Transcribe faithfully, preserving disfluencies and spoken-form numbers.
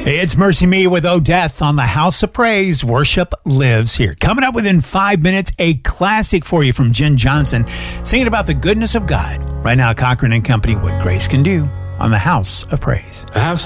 It's Mercy Me with Oh Death on the House of Praise. Worship lives here. Coming up within five minutes, a classic for you from Jen Johnson, singing about the goodness of God. Right now, Cochran and Company, What Grace Can Do on the House of Praise. I have